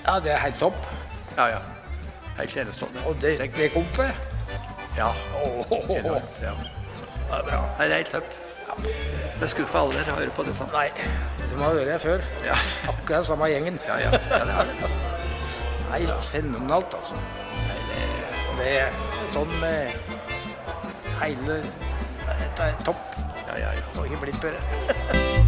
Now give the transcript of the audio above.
Ja, det er helt topp. Ja, ja. Helt enestående. Og det kom på. Ja. Enormt, ja. Det er bra. Nei, det er helt topp. Ja. Det skulle for alle dere høre på det samme. Nei, det må ha vært før. Ja. Akkurat samme gjengen. Ja, ja. Ja, det er det. Helt fenomenalt, altså. Det er sånn med hele... Det er topp. Ja, ja, ja. Det har ikke blitt bedre.